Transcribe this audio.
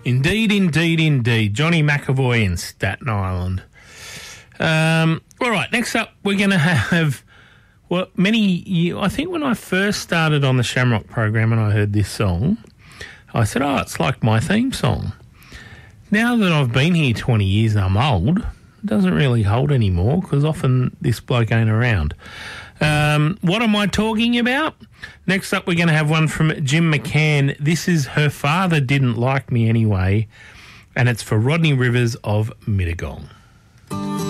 Indeed, indeed, indeed. Johnny McAvoy in Staten Island. All right, next up we're going to have, well, I think when I first started on the Shamrock program and I heard this song, I said, it's like my theme song. Now that I've been here 20 years and I'm old, it doesn't really hold anymore because often this bloke ain't around. What am I talking about? Next up, we're going to have one from Jim McCann. This is Her Father Didn't Like Me Anyway, and it's for Rodney Rivers of Mittagong.